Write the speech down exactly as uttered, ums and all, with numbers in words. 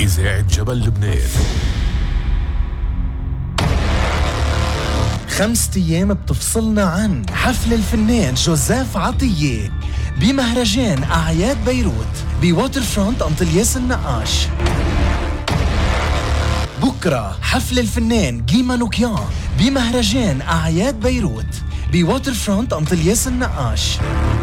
إذاعة جبل لبنان. خمسة أيام بتفصلنا عن حفل الفنان جوزيف عطية بمهرجان أعياد بيروت بواتر فرونت أنطلياس النقاش. بكرة حفل الفنان جي مانوكيان بمهرجان أعياد بيروت بواتر فرونت أنطلياس النقاش.